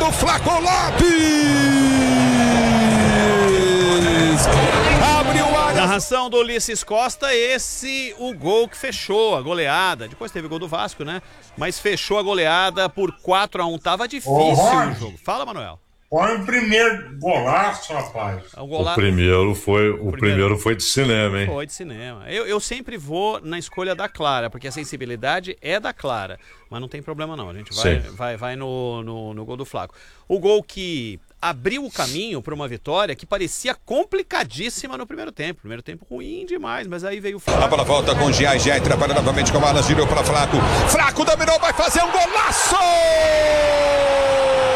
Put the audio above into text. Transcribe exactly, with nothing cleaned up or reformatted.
do Flaco Lopes. Abriu a narração do Ulisses Costa, esse o gol que fechou a goleada. Depois teve gol do Vasco, né? Mas fechou a goleada por quatro a um. Tava difícil o jogo. Fala, Manuel. Foi o primeiro golaço, rapaz. O, gola... o primeiro foi o, o primeiro... primeiro foi de cinema, hein? Foi de cinema. Eu, eu sempre vou na escolha da Clara, porque a sensibilidade é da Clara. Mas não tem problema não, a gente vai, vai, vai no, no, no gol do Flaco. O gol que abriu o caminho para uma vitória que parecia complicadíssima no primeiro tempo. Primeiro tempo ruim demais, mas aí veio o Flaco. A bola volta com o Gia, Gia trabalha novamente com o Alas, girou para Flaco. Flaco dominou, vai fazer um golaço!